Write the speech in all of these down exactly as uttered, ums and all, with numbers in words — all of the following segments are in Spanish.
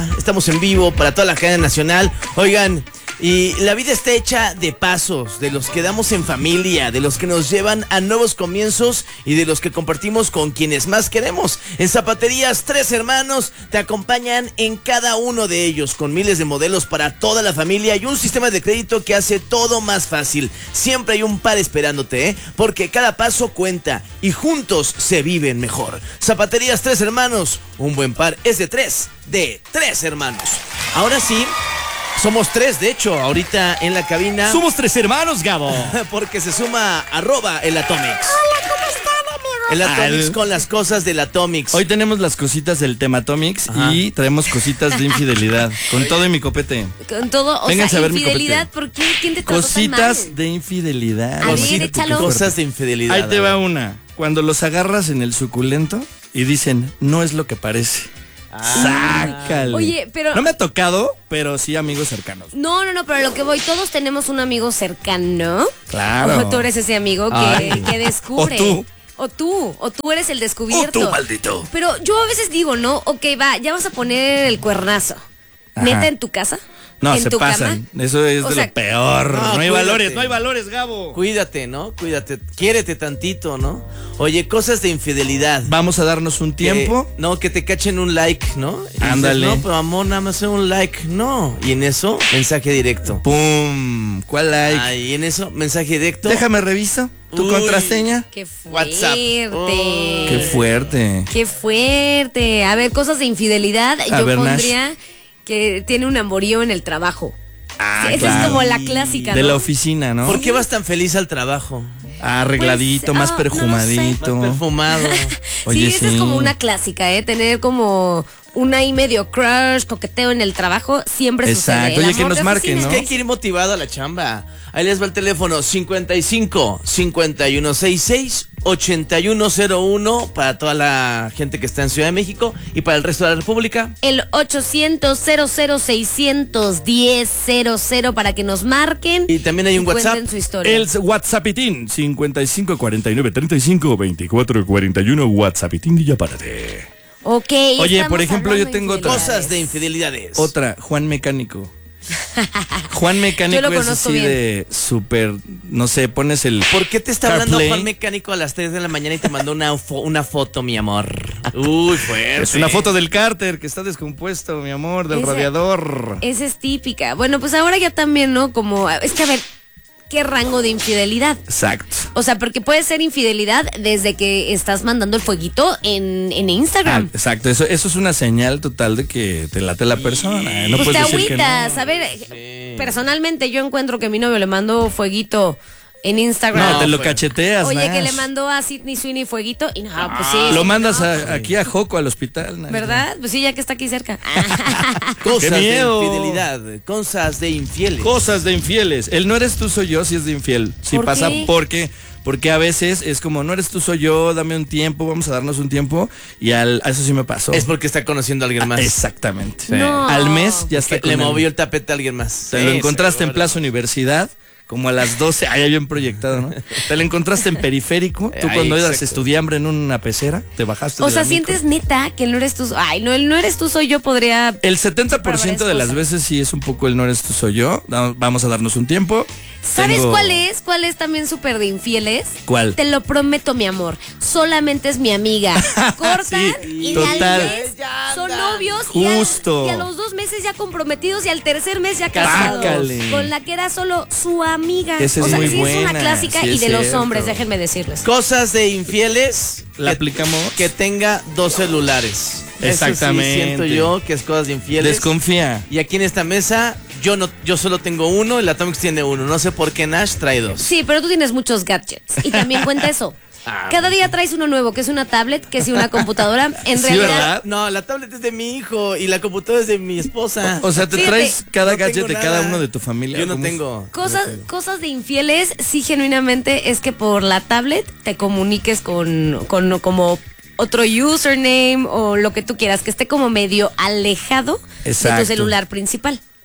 Estamos en vivo para toda la cadena nacional. Oigan, y la vida está hecha de pasos, de los que damos en familia, de los que nos llevan a nuevos comienzos y de los que compartimos con quienes más queremos. En Zapaterías Tres Hermanos te acompañan en cada uno de ellos, con miles de modelos para toda la familia y un sistema de crédito que hace todo más fácil. Siempre hay un par esperándote, ¿eh? Porque cada paso cuenta y juntos se viven mejor. Zapaterías Tres Hermanos, un buen par es de tres, de tres hermanos. Ahora sí, somos tres, de hecho, ahorita en la cabina. Somos tres hermanos, Gabo. Porque se suma arroba el Atomics. Hola, ¿cómo están, amigos? El Atomics Al... con las cosas del Atomics. Hoy tenemos las cositas del tema Atomics. Ajá. Y traemos cositas de infidelidad. Con todo y mi copete. Con todo, o Vénganse sea, a ver infidelidad, ¿por qué? ¿Quién te trató Cositas tan mal? de infidelidad. A ver, échalo. Cosas de infidelidad. Ahí te va una. Cuando los agarras en el suculento y dicen, no es lo que parece. Ah. Sácale. Oye, pero... No me ha tocado, pero sí amigos cercanos. No, no, no, pero lo que voy, todos tenemos un amigo cercano. Claro. O tú eres ese amigo que, que descubre. O tú. O tú, o tú eres el descubierto. O tú, maldito. Pero yo a veces digo, ¿no? Ok, va, ya vas a poner el cuernazo. Ajá. ¿Neta en tu casa? No, ¿En se tu pasan. cama? Eso es O de sea, lo peor. no, No, hay cuídate. valores, no hay valores, Gabo. Cuídate, ¿no? Cuídate. Quiérete tantito, ¿no? Oye, cosas de infidelidad. Vamos a darnos un tiempo. Que, no, que te cachen un like, ¿no? Y dices, Ándale. no, pero amor, nada más un like. No. Y en eso, mensaje directo. ¡Pum! ¿Cuál like? Ay, y en eso, mensaje directo. Déjame reviso. ¿Tu Uy. contraseña? Qué fuerte. WhatsApp. Oh. Qué fuerte. Qué fuerte. A ver, cosas de infidelidad. A yo ver, Nash. pondría que tiene un amorío en el trabajo. Ah, Esa claro. es como la clásica, De ¿no? la oficina, ¿no? ¿Por qué vas tan feliz al trabajo? Arregladito, Pues, más ah, perfumadito. Más perfumado. Oye, sí, esa sí. es como una clásica, ¿eh? Tener como un ahí medio crush, coqueteo en el trabajo, siempre Exacto. sucede. El Oye, que amor nos de marquen, oficina. ¿no? Es que hay que ir motivado a la chamba. Ahí les va el teléfono cincuenta y cinco, cincuenta y uno sesenta y seis, ochenta y uno cero uno para toda la gente que está en Ciudad de México y para el resto de la República. El ochocientos, cero cero, seiscientos diez, cero cero para que nos marquen. Y también hay un WhatsApp. Cuenten su historia. El WhatsAppitín cincuenta y cinco cuarenta y nueve treinta y cinco veinticuatro cuarenta y uno WhatsAppitín y ya párate. Ok. Oye, estamos por ejemplo, yo hablando de tengo otra. infidelidades. Cosas de infidelidades. Otra, Juan Mecánico. Juan Mecánico Yo lo es conozco así bien. de súper, no sé, pones el... ¿Por qué te está hablando CarPlay? Juan Mecánico a las tres de la mañana y te mandó una, fo- una foto, mi amor? Uy, fuerte. Es una foto del cárter que está descompuesto, mi amor, del Ese- radiador. Esa es típica. Bueno, pues ahora ya también, ¿no? Como, es que a ver, ¿qué rango de infidelidad? Exacto. O sea, porque puede ser infidelidad desde que estás mandando el fueguito en, en Instagram. Ah, exacto, eso, eso es una señal total de que te late la persona. ¿eh? No pues te puedes decir que no. agüitas. A ver, personalmente yo encuentro que mi novio le mandó fueguito en Instagram. No, te lo fue. cacheteas, Oye, Nash. que le mandó a Sidney Sweeney fueguito y no, pues sí. Lo sí, mandas no, a- aquí a Joco, al hospital. Nash. ¿verdad? Pues sí, ya que está aquí cerca. Cosas ¡Qué de miedo! infidelidad. Cosas de infieles. Cosas de infieles. El no eres tú, soy yo, si es de infiel. Si ¿Por pasa qué? porque porque a veces es como no eres tú, soy yo, dame un tiempo, vamos a darnos un tiempo. Y al, a eso sí me pasó. Es porque está conociendo a alguien más. Ah, exactamente. No. Al mes ya Es está que con le él. movió el tapete a alguien más. Te lo Sí, encontraste en seguro. Plaza Universidad, como a las doce, ahí bien proyectado, ¿no? Te lo encontraste en Periférico, tú Ahí, cuando eras exacto. estudiambre en una pecera, te bajaste O de sea, la micro. sientes neta que el no eres tú. Ay, no, el no eres tú, soy yo, podría. El setenta por ciento de las Para varias veces sí es un poco el no eres tú, soy yo. Da- Vamos a darnos un tiempo. ¿Sabes Tengo- cuál es? ¿Cuál es también súper de infieles? ¿Cuál? Te lo prometo, mi amor. Solamente es mi amiga. Cortan Sí, y total. al mes Ya son andan. novios y, al- Justo. y a los dos meses ya comprometidos y al tercer mes ya casados. Sácale. Con la que era solo su amiga. Esa es o sea, muy sí es una buena, clásica sí y es de los cierto. hombres, déjenme decirles. Cosas de infieles. ¿La que- aplicamos? Que tenga dos celulares. Eso Exactamente. sí siento yo que es cosas de infieles. Desconfía. Y aquí en esta mesa, yo no, yo solo tengo uno, el Atomics tiene uno. No sé por qué Nash trae dos. Sí, pero tú tienes muchos gadgets. Y también cuenta eso. Ah, Cada día traes uno nuevo, que es una tablet, que es una computadora. En Sí, realidad, ¿verdad? No, la tablet es de mi hijo y la computadora es de mi esposa. O sea, te Fíjate, traes cada no tengo gadget de cada nada. uno de tu familia. Yo no ¿Cómo es? tengo. Cosas, cosas de infieles, sí, genuinamente, es que por la tablet te comuniques con, con como otro username o lo que tú quieras, que esté como medio alejado de Exacto. tu celular principal.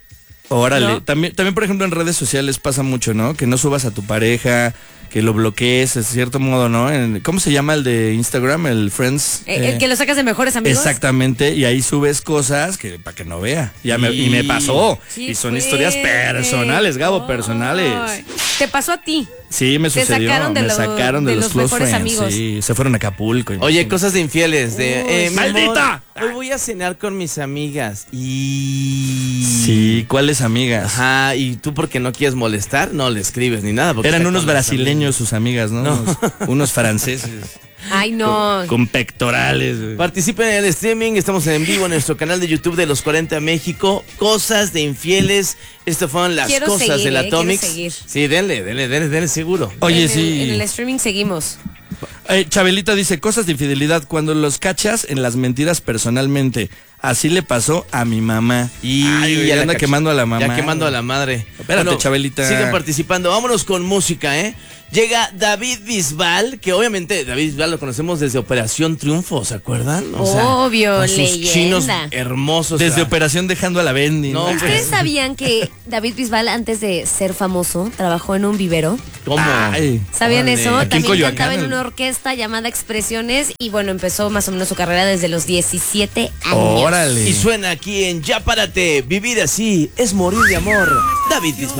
Órale, ¿no? también, también por ejemplo en redes sociales pasa mucho, ¿no? Que no subas a tu pareja, que lo bloquees, de cierto modo, ¿no? En- ¿Cómo se llama el de Instagram? El Friends. Eh, eh, el que lo sacas de mejores amigos. Exactamente, y ahí subes cosas que para que no vea. Ya me- y me pasó. Sí, y son fuerte. historias personales, Gabo, personales. Ay, te pasó a ti. Sí, me Te sucedió. sacaron de me lo- sacaron de, de los, los close mejores friends. amigos. Sí, se fueron a Acapulco. Oye, imagínate. cosas de infieles. De, Uy, eh, sí. mi amor, ¡Maldita! hoy voy a cenar con mis amigas. Y. Sí, ¿cuáles amigas? Ajá, y tú porque no quieres molestar, no le escribes ni nada. porque Eran está unos con las brasileños sus amigas, ¿no? No. Unos, unos franceses. Ay, no. Con, con pectorales. güey. Participen en el streaming, estamos en vivo en nuestro canal de YouTube de Los cuarenta México. Cosas de infieles. Estas fueron las Quiero cosas seguir, de la eh, quiero Atomics. seguir. Sí, denle, denle, denle, denle seguro. Oye, en sí. El, en el streaming seguimos. Eh, Chabelita dice, cosas de infidelidad, cuando los cachas en las mentiras personalmente. Así le pasó a mi mamá. Y Ay, güey, ya la anda cach- quemando a la mamá. Ya quemando a la madre. Espérate, Chabelita. Sigan participando. Vámonos con música, ¿eh? Llega David Bisbal, que obviamente David Bisbal lo conocemos desde Operación Triunfo, ¿se acuerdan? Obvio, con sus leyenda. chinos hermosos. Desde o sea, Operación Dejando a la Bendy. No, ¿no? pues. ¿Ustedes sabían que David Bisbal, antes de ser famoso, trabajó en un vivero? ¿Cómo? Ay. ¿Sabían Órale. eso? Aquí en También Coyoacán, cantaba en el- una orquesta llamada Expresiones y bueno, empezó más o menos su carrera desde los diecisiete años. Órale. Y suena aquí en Ya Párate, vivir así es morir de amor. David Bisbal.